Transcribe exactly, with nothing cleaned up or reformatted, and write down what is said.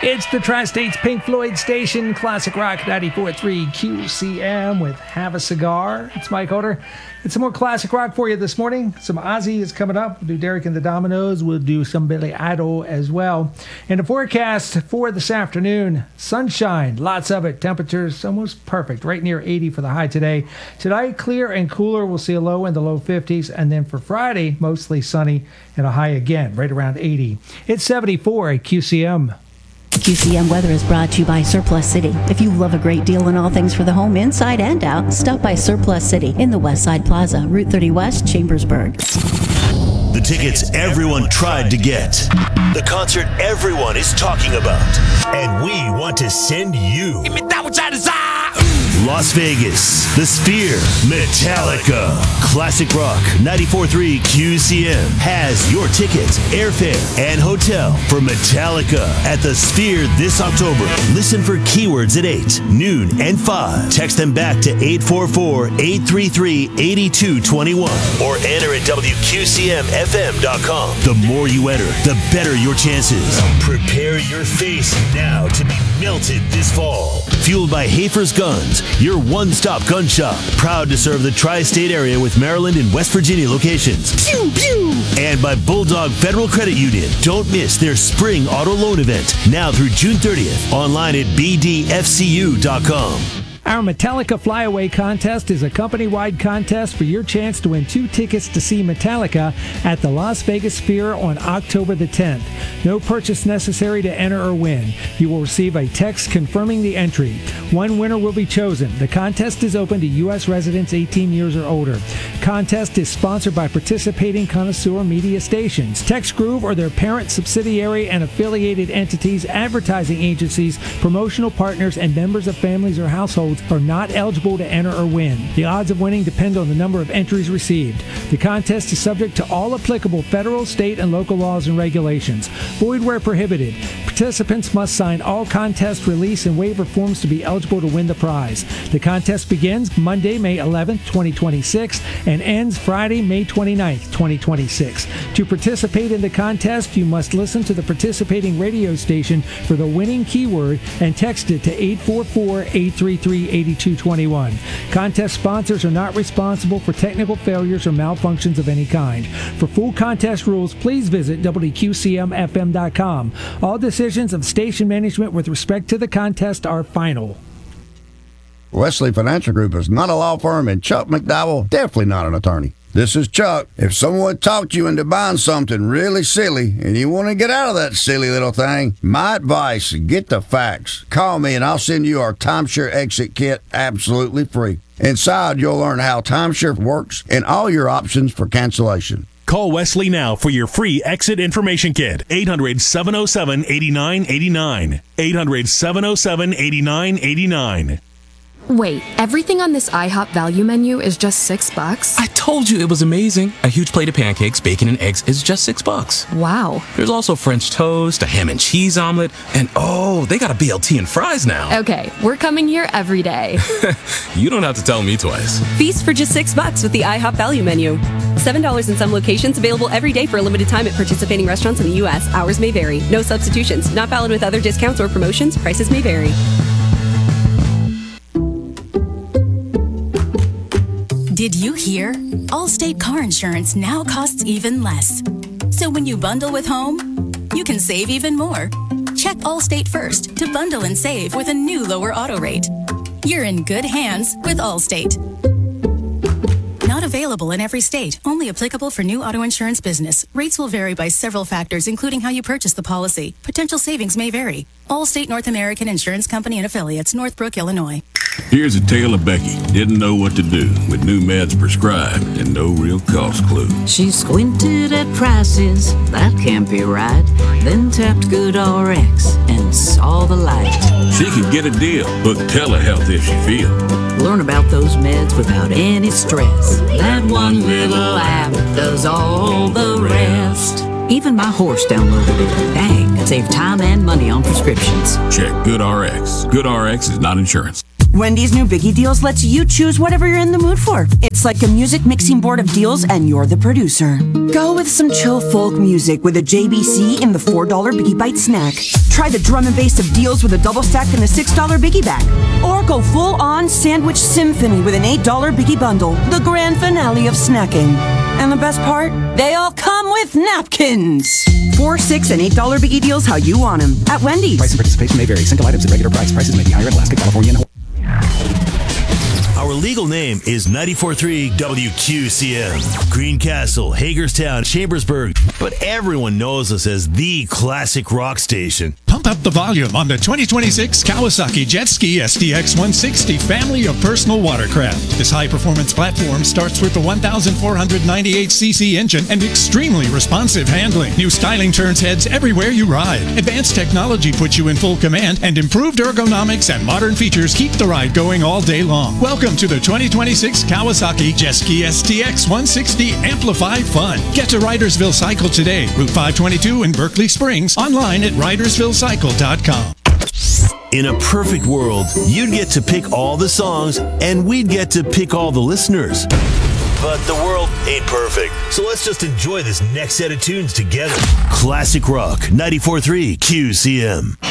It's the Tri-State's Pink Floyd station, Classic Rock ninety-four point three Q C M with Have a Cigar. It's Mike Holder. It's some more classic rock for you this morning. Some Ozzy is coming up. We'll do Derek and the Dominoes. We'll do some Billy Idol as well. And the forecast for this afternoon, sunshine, lots of it. Temperatures almost perfect, right near eighty for the high today. Tonight, clear and cooler. We'll see a low in the low fifties. And then for Friday, mostly sunny and a high again, right around eighty. It's seventy-four at Q C M. Q C M Weather is brought to you by Surplus City. If you love a great deal on all things for the home, inside and out, stop by Surplus City in the Westside Plaza, Route thirty West, Chambersburg. The tickets everyone tried to get. The concert everyone is talking about. And we want to send you. Give me that which I desire. Las Vegas, The Sphere, Metallica. Classic Rock ninety-four point three Q C M has your tickets, airfare, and hotel for Metallica at The Sphere this October. Listen for keywords at eight, noon, and five. Text them back to eight four four, eight three three, eight two two one or enter at W Q C M F M dot com. The more you enter, the better your chances. Prepare your face now to be melted this fall. Fueled by Hafer's Guns, your one-stop gun shop. Proud to serve the tri-state area with Maryland and West Virginia locations. Pew, pew. And by Bulldog Federal Credit Union. Don't miss their spring auto loan event now through June thirtieth. Online at B D F C U dot com. Our Metallica Flyaway contest is a company-wide contest for your chance to win two tickets to see Metallica at the Las Vegas Sphere on October the tenth. No purchase necessary to enter or win. You will receive a text confirming the entry. One winner will be chosen. The contest is open to U S residents eighteen years or older. Contest is sponsored by participating connoisseur media stations. Text Groove or their parent subsidiary and affiliated entities, advertising agencies, promotional partners, and members of families or households are not eligible to enter or win. The odds of winning depend on the number of entries received. The contest is subject to all applicable federal, state, and local laws and regulations. Void where prohibited. Participants must sign all contest release and waiver forms to be eligible to win the prize. The contest begins Monday, May eleventh, twenty twenty-six, and ends Friday, May twenty-ninth, twenty twenty-six. To participate in the contest, you must listen to the participating radio station for the winning keyword and text it to eight four four, eight three three, eight two two one. Contest sponsors are not responsible for technical failures or malfunctions of any kind. For full contest rules, please visit W Q C M F M dot com. All decisions of station management with respect to the contest are final. Wesley Financial Group is not a law firm, and Chuck McDowell, definitely not an attorney. This is Chuck. If someone talked you into buying something really silly and you want to get out of that silly little thing, my advice, get the facts. Call me and I'll send you our timeshare exit kit absolutely free. Inside, you'll learn how timeshare works and all your options for cancellation. Call Wesley now for your free exit information kit. eight hundred, seven oh seven, eight nine eight nine. eight hundred, seven oh seven, eight nine eight nine. Wait, everything on this IHOP value menu is just six bucks? I told you it was amazing. A huge plate of pancakes, bacon, and eggs is just six bucks. Wow. There's also French toast, a ham and cheese omelet, and oh, they got a B L T and fries now. Okay, we're coming here every day. You don't have to tell me twice. Feast for just six bucks with the IHOP value menu. Seven dollars in some locations, available every day for a limited time at participating restaurants in the U S. Hours may vary. No substitutions. Not valid with other discounts or promotions. Prices may vary. Did you hear? Allstate car insurance now costs even less. So when you bundle with home, you can save even more. Check Allstate first to bundle and save with a new lower auto rate. You're in good hands with Allstate. Not available in every state. Only applicable for new auto insurance business. Rates will vary by several factors, including how you purchase the policy. Potential savings may vary. Allstate North American Insurance Company and Affiliates, Northbrook, Illinois. Here's a tale of Becky. Didn't know what to do with new meds prescribed and no real cost clue. She squinted at prices, that can't be right. Then tapped GoodRx and saw the light. She could get a deal, book telehealth if she feel. Learn about those meds without any stress. That one little app does all the rest. Even my horse downloaded it. Dang, it saved time and money on prescriptions. Check GoodRx. GoodRx is not insurance. Wendy's new Biggie Deals lets you choose whatever you're in the mood for. It's like a music mixing board of deals, and you're the producer. Go with some chill folk music with a J B C in the four dollar Biggie Bite snack. Try the drum and bass of deals with a double stack in the six dollar Biggie Bag. Or go full-on sandwich symphony with an eight dollar Biggie Bundle, the grand finale of snacking. And the best part? They all come with napkins. Four, six, and eight dollar Biggie Deals how you want them at Wendy's. Price and participation may vary. Single items at regular price. Prices may be higher in Alaska, California, and Hawaii. Our legal name is ninety-four point three W Q C M. Greencastle, Hagerstown, Chambersburg. But everyone knows us as the classic rock station. Pump up the volume on the twenty twenty-six Kawasaki Jet Ski S D X one sixty family of personal watercraft. This high-performance platform starts with the one thousand four hundred ninety-eight c c engine and extremely responsive handling. New styling turns heads everywhere you ride. Advanced technology puts you in full command, and improved ergonomics and modern features keep the ride going all day long. Welcome to the twenty twenty-six Kawasaki Jet Ski S D X one sixty Amplified Fun. Get to Ridersville Cycle today, Route five twenty-two in Berkeley Springs, online at ridersville cycle dot com. In a perfect world, you'd get to pick all the songs, and we'd get to pick all the listeners. But the world ain't perfect, so let's just enjoy this next set of tunes together. Classic Rock, ninety-four point three Q C M.